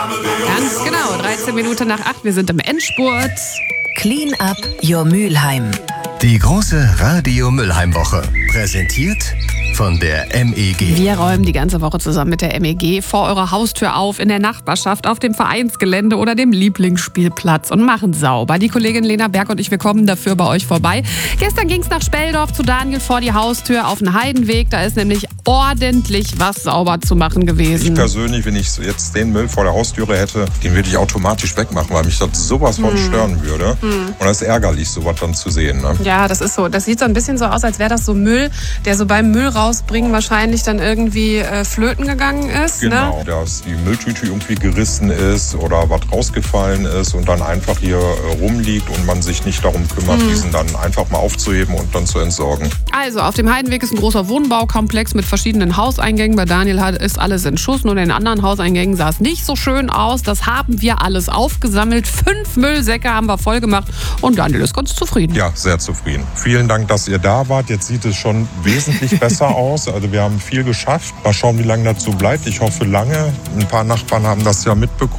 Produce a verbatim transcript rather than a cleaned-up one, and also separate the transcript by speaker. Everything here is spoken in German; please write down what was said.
Speaker 1: Ganz genau, dreizehn Minuten nach acht, wir sind im Endspurt.
Speaker 2: Clean up your Mülheim.
Speaker 3: Die große Radio-Mülheim-Woche. Präsentiert von der M E G.
Speaker 1: Wir räumen die ganze Woche zusammen mit der M E G vor eurer Haustür auf, in der Nachbarschaft, auf dem Vereinsgelände oder dem Lieblingsspielplatz und machen sauber. Die Kollegin Lena Berg und ich, wir kommen dafür bei euch vorbei. Gestern ging es nach Speldorf zu Daniel vor die Haustür auf den Heidenweg. Da ist nämlich ordentlich was sauber zu machen gewesen.
Speaker 4: Ich persönlich, wenn ich jetzt den Müll vor der Haustüre hätte, den würde ich automatisch wegmachen, weil mich das sowas von
Speaker 1: hm.
Speaker 4: stören würde. Hm. Und das ist ärgerlich, sowas dann zu sehen. Ne?
Speaker 1: Ja, das ist so. Das sieht so ein bisschen so aus, als wäre das so Müll, der so beim Müll rausbringen wahrscheinlich dann irgendwie äh, flöten gegangen ist.
Speaker 4: Genau,
Speaker 1: ne?
Speaker 4: Dass die Mülltüte irgendwie gerissen ist oder was rausgefallen ist und dann einfach hier äh, rumliegt und man sich nicht darum kümmert, hm. diesen dann einfach mal aufzuheben und dann zu entsorgen.
Speaker 1: Also, auf dem Heidenweg ist ein großer Wohnbaukomplex mit verschiedenen Hauseingängen. Bei Daniel ist alles in Schuss, nur in den anderen Hauseingängen sah es nicht so schön aus. Das haben wir alles aufgesammelt. Fünf Müllsäcke haben wir voll gemacht und Daniel ist ganz zufrieden.
Speaker 4: Ja, sehr zufrieden. Vielen Dank, dass ihr da wart. Jetzt sieht es schon wesentlich besser aus. Also wir haben viel geschafft. Mal schauen, wie lange dazu bleibt. Ich hoffe lange. Ein paar Nachbarn haben das ja mitbekommen.